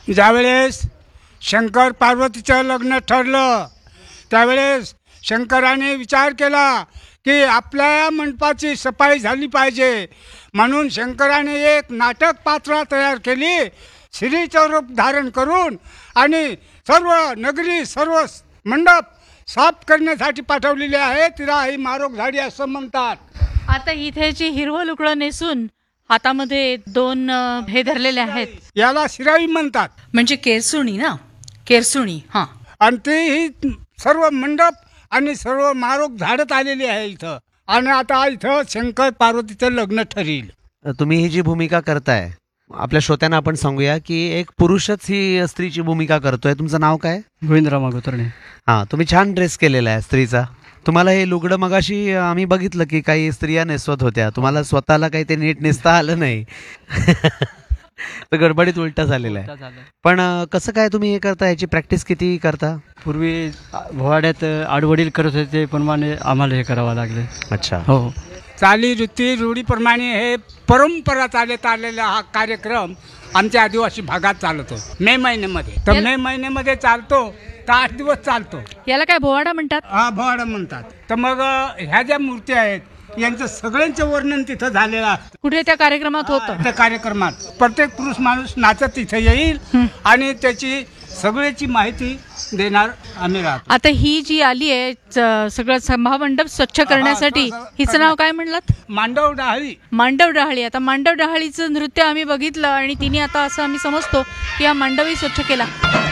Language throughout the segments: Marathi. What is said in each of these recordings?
ज्यावेळेस शंकर पार्वतीचं लग्न ठरलं त्यावेळेस शंकराने विचार केला की आपल्या मंडपाची सफाई झाली पाहिजे, म्हणून शंकराने एक नाटक पात्रा तयार केली, स्त्रीचं रूप धारण करून, आणि सर्व नगरी सर्व मंडप साफ करण्यासाठी पाठवलेले आहे. तिला ही मारोग झाडी असं म्हणतात. आता इथे जी हिरवं लुगडं नेसून हातामध्ये 2 हे धरलेले आहेत, याला शिराई म्हणतात. म्हणजे केरसुणी ना, केरसुणी. हां. आणि ते ही सर्व मंडप आणि सर्व मारोग झाडत आलेली आहे इथं. आणि आता इथं शंकर पार्वतीचं लग्न ठरेल. तुम्ही ही जी भूमिका करताय, आपल्या श्रोत्यांना आपण सांगूया की एक पुरुषच ही स्त्रीची भूमिका करतोय. तुमचं नाव काय? गोविंदराव मागोतरणे. हां, तुम्ही छान ड्रेस केलेला आहे स्त्रीचा. तुम्हाला हे लुगडं मगाशी आम्ही बघितलं की काही स्त्रिया नेसवत होत्या, तुम्हाला स्वतःला काही ते नीट नेसता आलं नाही. तर गडबडीत उलटा झालेला आहे. पण कसं काय तुम्ही हे करता, याची प्रॅक्टिस किती करता? पूर्वी भोवाड्यात आडवडील करत होते ते प्रमाणे आम्हाला हे करावं लागले. अच्छा. हो. चाली रीती रूढीप्रमाणे हे परंपरा चालत आलेला हा कार्यक्रम आमच्या आदिवासी भागात चालतो. मे महिन्यामध्ये तर मे महिन्यामध्ये चालतो तर 8 दिवस चालतो. याला काय भोवाडा म्हणतात? हा, भवाडा म्हणतात. तर मग ह्या ज्या मूर्त्या आहेत यांचं सगळ्यांचं वर्णन तिथं झालेलं असतं. कुठे त्या कार्यक्रमात होतं? त्या कार्यक्रमात प्रत्येक पुरुष माणूस नाचत तिथे येईल आणि त्याची सगळ्याची माहिती देणार आम्ही राहतो. आता ही जी आली आहे सगळं महामंडप स्वच्छ करण्यासाठी, हिचं नाव काय म्हणलात? मांडव डहाळी. मांडव डहाळी. आता मांडव डहाळीचं नृत्य आम्ही बघितलं आणि तिने आता असं आम्ही समजतो की हा मांडवही स्वच्छ केला.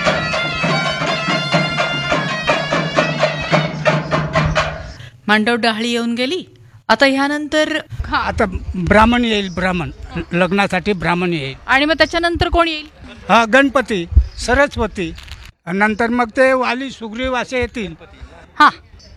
मांडव डहाळी येऊन गेली. आता ह्यानंतर आता ब्राह्मण येईल. ब्राह्मण लग्नासाठी ब्राह्मण येईल. आणि मग त्याच्यानंतर कोण येईल? हा, गणपती, सरस्वती, नंतर मग ते वाली सुग्रीव असे येतील. हा.